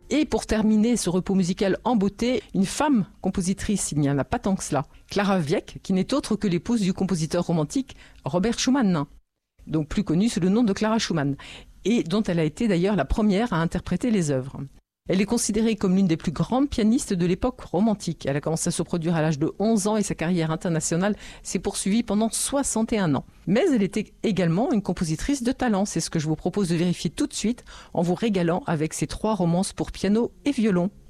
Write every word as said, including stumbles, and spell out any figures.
Et pour terminer ce repos musical en beauté, une femme compositrice, il n'y en a pas tant que cela, Clara Wieck, qui n'est autre que l'épouse du compositeur romantique Robert Schumann, donc plus connue sous le nom de Clara Schumann, et dont elle a été d'ailleurs la première à interpréter les œuvres. Elle est considérée comme l'une des plus grandes pianistes de l'époque romantique. Elle a commencé à se produire à l'âge de onze ans et sa carrière internationale s'est poursuivie pendant soixante et un ans. Mais elle était également une compositrice de talent. C'est ce que je vous propose de vérifier tout de suite en vous régalant avec ses trois romances pour piano et violon.